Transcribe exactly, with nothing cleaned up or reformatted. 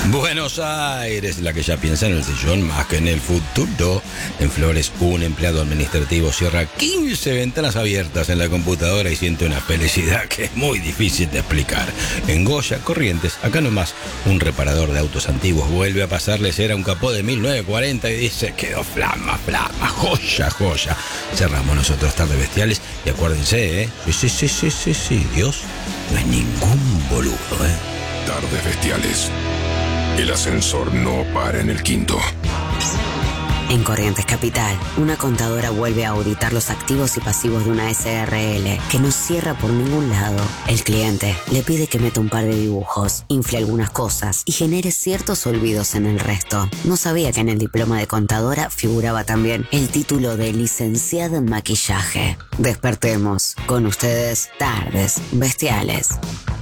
Buenos Aires, la que ya piensa en el sillón más que en el futuro. En Flores, un empleado administrativo cierra quince ventanas abiertas en la computadora y siente una felicidad que es muy difícil de explicar. En Goya, Corrientes, acá nomás, un reparador de autos antiguos vuelve a pasarle cera a un capó de mil novecientos cuarenta y dice: quedó flama, flama, joya, joya. Cerramos nosotros Tardes Bestiales y acuérdense, ¿eh? Sí, sí, sí, sí, sí, sí, Dios no es ningún boludo, ¿eh? Tardes Bestiales. El ascensor no para en el quinto. En Corrientes Capital, una contadora vuelve a auditar los activos y pasivos de una S R L que no cierra por ningún lado. El cliente le pide que meta un par de dibujos, infle algunas cosas y genere ciertos olvidos en el resto. No sabía que en el diploma de contadora figuraba también el título de licenciada en maquillaje. Despertemos. Con ustedes, Tardes Bestiales.